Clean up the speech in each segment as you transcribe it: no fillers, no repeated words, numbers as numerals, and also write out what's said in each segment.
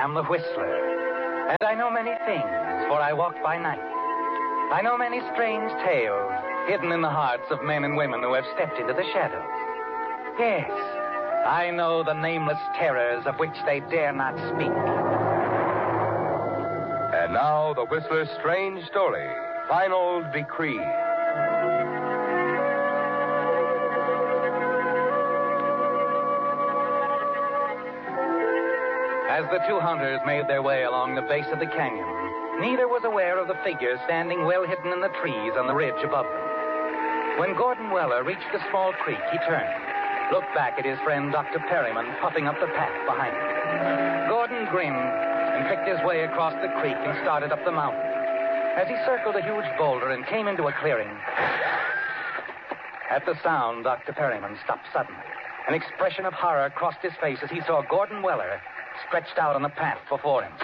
am the Whistler, and I know many things, for I walk by night. I know many strange tales hidden in the hearts of men and women who have stepped into the shadows. Yes, I know the nameless terrors of which they dare not speak. And now, the Whistler's strange story, Final Decree. As the two hunters made their way along the base of the canyon, neither was aware of the figure standing well hidden in the trees on the ridge above them. When Gordon Weller reached the small creek, he turned, looked back at his friend Dr. Perryman puffing up the path behind him. Gordon grinned and picked his way across the creek and started up the mountain. As he circled a huge boulder and came into a clearing, at the sound, Dr. Perryman stopped suddenly. An expression of horror crossed his face as he saw Gordon Weller stretched out on the path before him.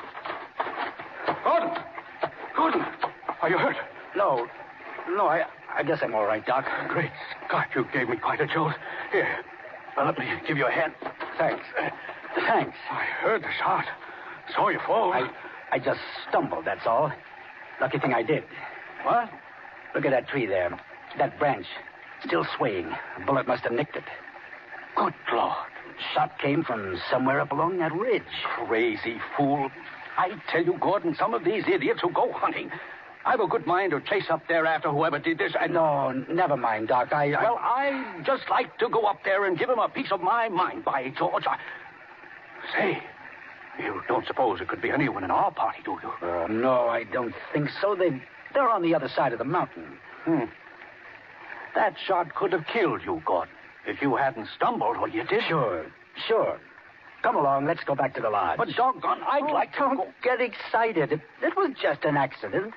Gordon, are you hurt? No, I guess I'm all right, Doc. Great Scott, you gave me quite a jolt. Here, let me give you a hand. Thanks. Thanks. I heard the shot. Saw you fall. I just stumbled, that's all. Lucky thing I did. What? Look at that tree there. That branch. Still swaying. A bullet must have nicked it. Good Lord. Shot came from somewhere up along that ridge. Crazy fool. I tell you, Gordon, some of these idiots who go hunting, I've a good mind to chase up there after whoever did this. And No, never mind, Doc. Well, I just like to go up there and give him a piece of my mind, by George. Say, you don't suppose it could be anyone in our party, do you? No, I don't think so. They're on the other side of the mountain. That shot could have killed you, Gordon, if you hadn't stumbled or you did. Sure. Come along, let's go back to the lodge. But doggone, I'd like to Don't go. get excited. It was just an accident.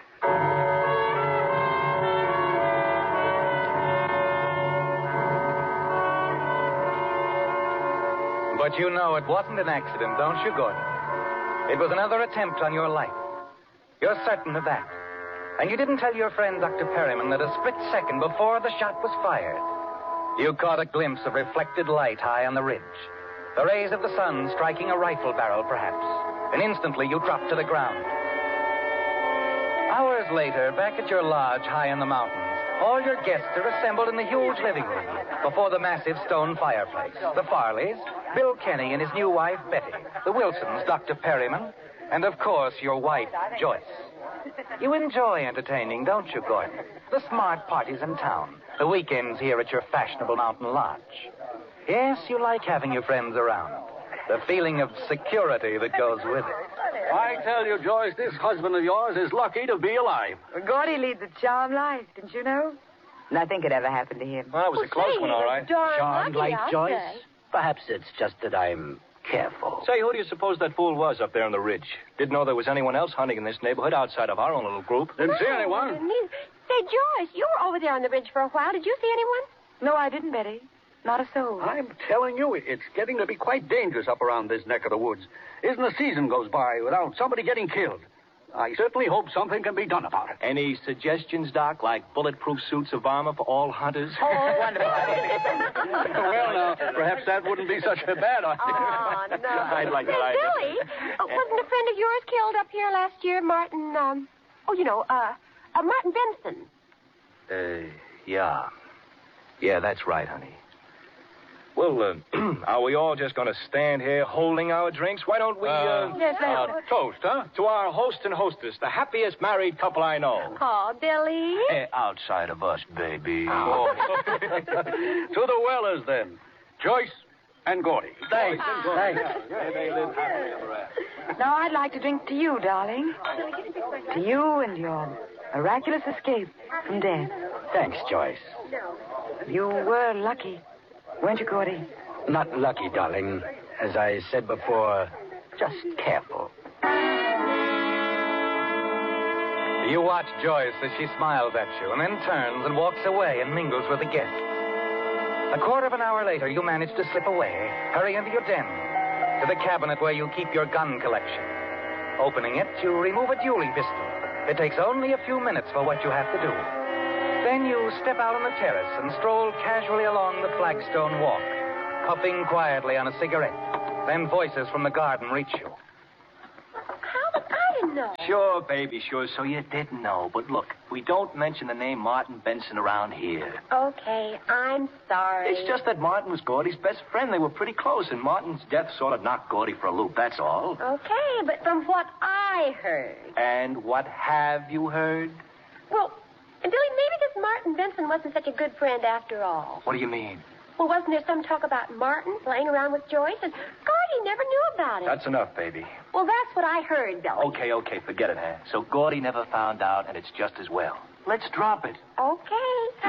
But you know it wasn't an accident, don't you, Gordon? It was another attempt on your life. You're certain of that. And you didn't tell your friend, Dr. Perryman, that a split second before the shot was fired, you caught a glimpse of reflected light high on the ridge. The rays of the sun striking a rifle barrel, perhaps. And instantly you dropped to the ground. Hours later, back at your lodge high in the mountains, all your guests are assembled in the huge living room before the massive stone fireplace. The Farleys, Bill Kenny and his new wife, Betty, the Wilsons, Dr. Perryman, and, of course, your wife, Joyce. You enjoy entertaining, don't you, Gordon? The smart parties in town, the weekends here at your fashionable mountain lodge. Yes, you like having your friends around. The feeling of security that goes with it. I tell you, Joyce, this husband of yours is lucky to be alive. Gordy leads a charmed life, didn't you know? Nothing could ever happen to him. Well, it was a close one, all right. Charmed life, Joyce? Perhaps it's just that I'm careful. Say, who do you suppose that fool was up there on the ridge? Didn't know there was anyone else hunting in this neighborhood outside of our own little group. Didn't see anyone. Say, Joyce, you were over there on the ridge for a while. Did you see anyone? No, I didn't, Betty. Not a soul. I'm telling you, it's getting to be quite dangerous up around this neck of the woods. Isn't a season goes by without somebody getting killed. I certainly hope something can be done about it. Any suggestions, Doc, like bulletproof suits of armor for all hunters? Oh, wonderful. Well, now, perhaps that wouldn't be such a bad idea. Oh, no. I'd like that Say, idea. Billy, wasn't a friend of yours killed up here last year, Martin, Martin Benson? Yeah. Yeah, that's right, honey. Well, are we all just going to stand here holding our drinks? Why don't we, Yes, Toast, huh? to our host and hostess, the happiest married couple I know. Oh, Billy. Outside of us, baby. Oh. To the Wellers, then. Joyce and Gordy. Thanks. Now I'd like to drink to you, darling. To you and your miraculous escape from death. Thanks, Joyce. You were lucky, weren't you, Gordy? Not lucky, darling. As I said before, just careful. You watch Joyce as she smiles at you and then turns and walks away and mingles with the guests. A quarter of an hour later, you manage to slip away, hurry into your den, to the cabinet where you keep your gun collection. Opening it, you remove a dueling pistol. It takes only a few minutes for what you have to do. Then you step out on the terrace and stroll casually along the flagstone walk, puffing quietly on a cigarette. Then voices from the garden reach you. know. Sure, baby, sure. So you didn't know. But look, we don't mention the name Martin Benson around here. Okay, I'm sorry. It's just that Martin was Gordy's best friend. They were pretty close, and Martin's death sort of knocked Gordy for a loop, that's all. Okay, but from what I heard. And what have you heard? Well, Billy, maybe this Martin Benson wasn't such a good friend after all. What do you mean? Well, wasn't there some talk about Martin playing around with Joyce? And Gordy never knew about it. That's enough, baby. Well, that's what I heard, Billy. Okay, forget it, huh? So Gordy never found out, and it's just as well. Let's drop it. Okay.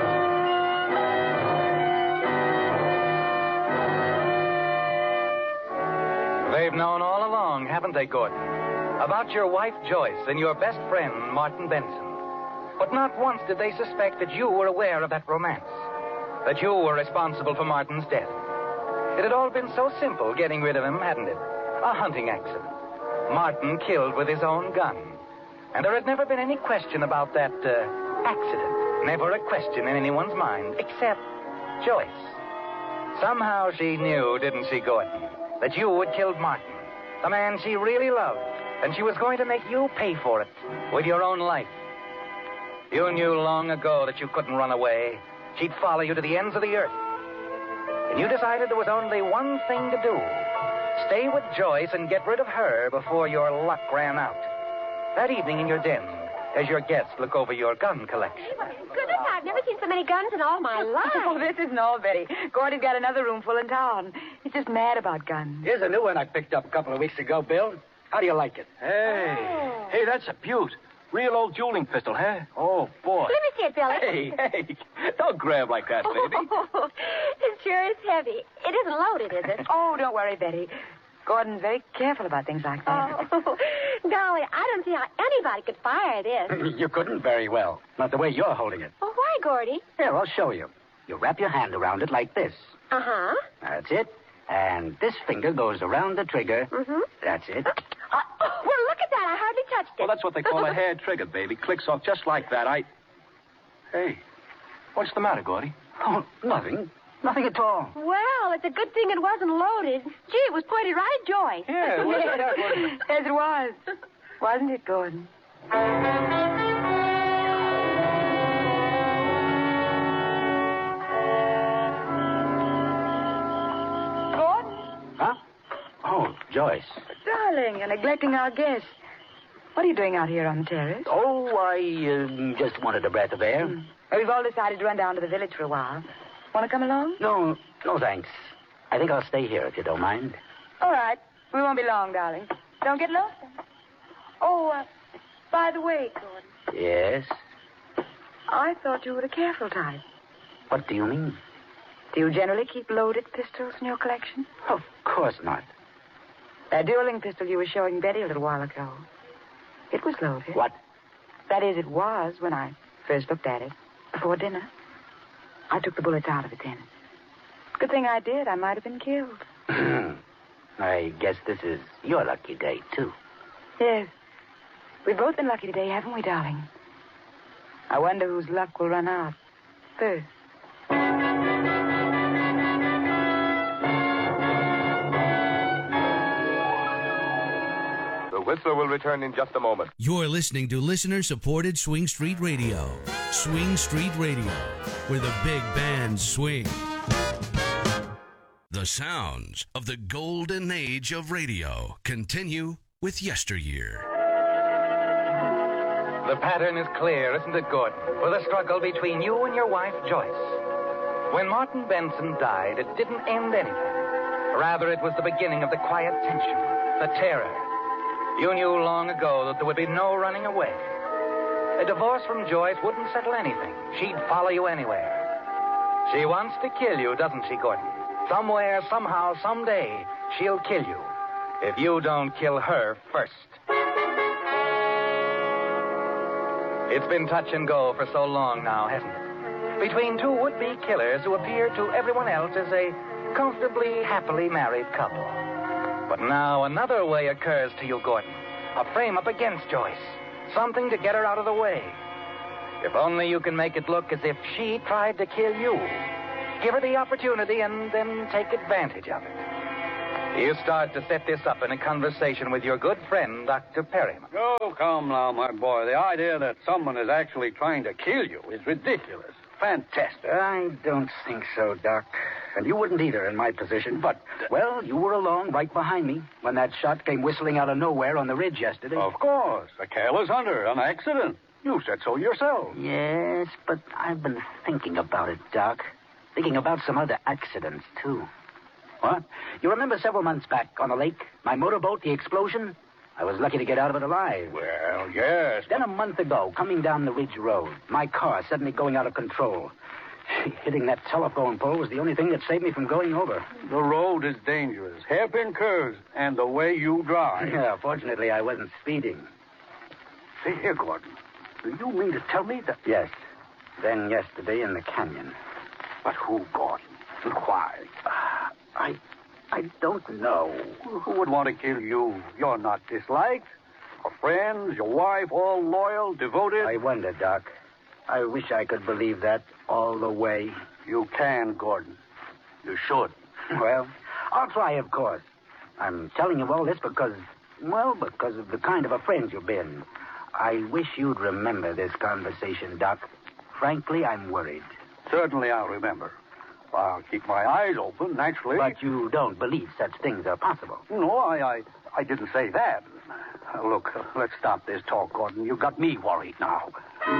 They've known all along, haven't they, Gordon? About your wife, Joyce, and your best friend, Martin Benson. But not once did they suspect that you were aware of that romance. That you were responsible for Martin's death. It had all been so simple getting rid of him, hadn't it? A hunting accident. Martin killed with his own gun. And there had never been any question about that accident. Never a question in anyone's mind, except Joyce. Somehow she knew, didn't she, Gordon, that you had killed Martin, the man she really loved, and she was going to make you pay for it with your own life. You knew long ago that you couldn't run away. She'd follow you to the ends of the earth. And you decided there was only one thing to do. Stay with Joyce and get rid of her before your luck ran out. That evening in your den, as your guests look over your gun collection. Goodness, I've never seen so many guns in all my life. Oh, this isn't all, Betty. Gordy's got another room full in town. He's just mad about guns. Here's a new one I picked up a couple of weeks ago, Bill. How do you like it? Hey, that's a beaut. Real old dueling pistol, huh? Oh, boy. Let me see it, Billy. Hey, don't grab like that, baby. Oh, it sure is heavy. It isn't loaded, is it? Oh, don't worry, Betty. Gordon's very careful about things like that. Oh, golly, I don't see how anybody could fire this. You couldn't very well. Not the way you're holding it. Well, why, Gordy? Here, I'll show you. You wrap your hand around it like this. Uh-huh. That's it. And this finger goes around the trigger. Mm-hmm. That's it. Well, look at that. I hardly touched it. Well, that's what they call a hair trigger, baby. Clicks off just like that. Hey, what's the matter, Gordy? Oh, nothing. Nothing at all. Well, it's a good thing it wasn't loaded. Gee, it was pointed right at Joyce. Yeah, what's that, Gordy? Yes, it was. Wasn't it, Gordon? Gordon? Huh? Oh, Joyce. Darling, you're neglecting our guests. What are you doing out here on the terrace? Oh, I just wanted a breath of air. We've all decided to run down to the village for a while. Want to come along? No, thanks. I think I'll stay here if you don't mind. All right. We won't be long, darling. Don't get lost. Oh, by the way, Gordon, Yes? I thought you were a careful type. What do you mean? Do you generally keep loaded pistols in your collection? Of course not. That dueling pistol you were showing Betty a little while ago. It was loaded. What? That is, it was when I first looked at it before dinner. I took the bullets out of it then. Good thing I did. I might have been killed. I guess this is your lucky day, too. Yes. We've both been lucky today, haven't we, darling? I wonder whose luck will run out first. The Whistler will return in just a moment. You're listening to listener-supported Swing Street Radio. Swing Street Radio, where the big bands swing. The sounds of the golden age of radio continue with yesteryear. The pattern is clear, isn't it, Gordon, for the struggle between you and your wife, Joyce. When Martin Benson died, it didn't end anything. Rather, it was the beginning of the quiet tension, the terror. You knew long ago that there would be no running away. A divorce from Joyce wouldn't settle anything. She'd follow you anywhere. She wants to kill you, doesn't she, Gordon? Somewhere, somehow, someday, she'll kill you. If you don't kill her first. It's been touch and go for so long now, hasn't it? Between two would-be killers who appear to everyone else as a comfortably, happily married couple. But now another way occurs to you, Gordon. A frame up against Joyce. Something to get her out of the way. If only you can make it look as if she tried to kill you. Give her the opportunity and then take advantage of it. You start to set this up in a conversation with your good friend, Dr. Perryman. Oh, come now, my boy. The idea that someone is actually trying to kill you is ridiculous. Fantastic. I don't think so, Doc. And you wouldn't either in my position. But, well, you were along right behind me when that shot came whistling out of nowhere on the ridge yesterday. Of course. A careless hunter, an accident. You said so yourself. Yes, but I've been thinking about it, Doc. Thinking about some other accidents, too. What? You remember several months back on the lake, my motorboat, the explosion? I was lucky to get out of it alive. Well, yes. Then a month ago, coming down the ridge road, my car suddenly going out of control. Hitting that telephone pole was the only thing that saved me from going over. The road is dangerous. Hairpin curves. And the way you drive. Yeah, fortunately, I wasn't speeding. See here, Gordon. Do you mean to tell me that... Yes. Then yesterday in the canyon. But who, Gordon? And why? I don't know. Who would want to kill you? You're not disliked. Your friends, your wife, all loyal, devoted. I wonder, Doc. I wish I could believe that all the way. You can, Gordon. You should. Well, I'll try, of course. I'm telling you all this because of the kind of a friend you've been. I wish you'd remember this conversation, Doc. Frankly, I'm worried. Certainly I'll remember. I'll keep my eyes open, naturally. But you don't believe such things are possible. No, I didn't say that. Look, let's stop this talk, Gordon. You got me worried now.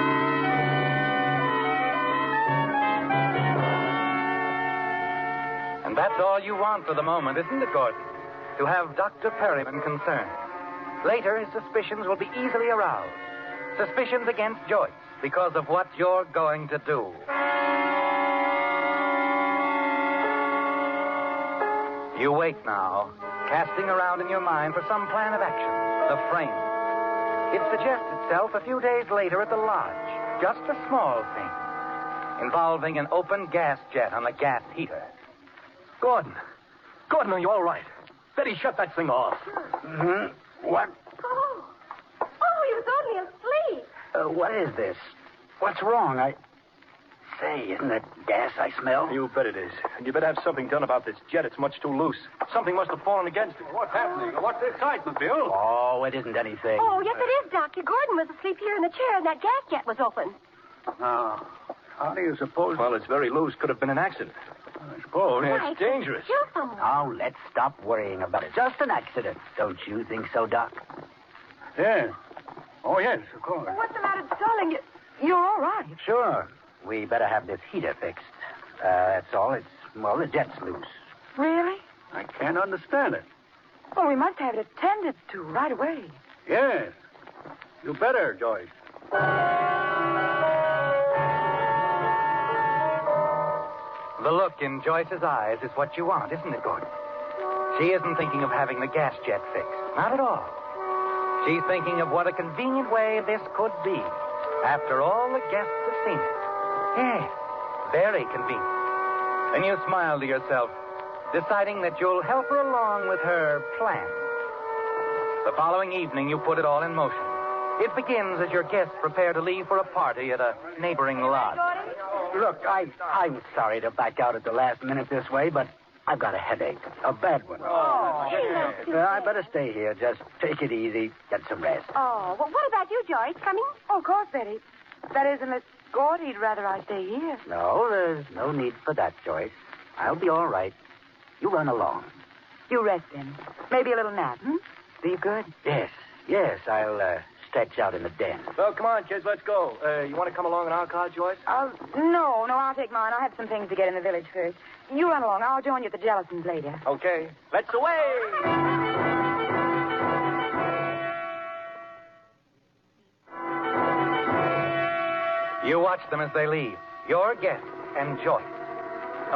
And that's all you want for the moment, isn't it, Gordon? To have Dr. Perryman concerned. Later, his suspicions will be easily aroused. Suspicions against Joyce because of what you're going to do. You wait now, casting around in your mind for some plan of action, the frame. It suggests itself a few days later at the lodge. Just a small thing, involving an open gas jet on a gas heater. Gordon, are you all right? Betty, shut that thing off. Mm-hmm. What? Oh, he was only asleep. What is this? What's wrong? Say, isn't that gas I smell? You bet it is. And you better have something done about this jet. It's much too loose. Something must have fallen against it. What's happening? What's the excitement, Bill? Oh, it isn't anything. Oh, yes, it is, Doctor. Gordon was asleep here in the chair, and that gas jet was open. Now, how do you suppose... Well, it's very loose. Could have been an accident. I suppose. Right. It's dangerous. Kill someone. Now, let's stop worrying about it. Just an accident. Don't you think so, Doc? Yes. Oh, yes, of course. What's the matter, darling? You're all right. Sure. We better have this heater fixed. That's all. The jet's loose. Really? I can't understand it. Well, we must have it attended to right away. Yes. You better, Joyce. The look in Joyce's eyes is what you want, isn't it, Gordon? She isn't thinking of having the gas jet fixed. Not at all. She's thinking of what a convenient way this could be. After all the guests have seen it. Yes, very convenient. And you smile to yourself, deciding that you'll help her along with her plan. The following evening, you put it all in motion. It begins as your guests prepare to leave for a party at a neighboring lodge. Look, I'm sorry to back out at the last minute this way, but I've got a headache. A bad one. I better stay here. Just take it easy. Get some rest. Oh, well, what about you, Joyce? Coming? Oh, of course, Betty. That is, unless Gordy'd rather I stay here. No, there's no need for that, Joyce. I'll be all right. You run along. You rest then. Maybe a little nap, Do you good? Yes, I'll stretch out in the den. Well, come on, kids, let's go. You want to come along in our car, Joyce? No, I'll take mine. I have some things to get in the village first. You run along. I'll join you at the Jellisons later. Okay. Let's away! You watch them as they leave. Your guests and Joyce.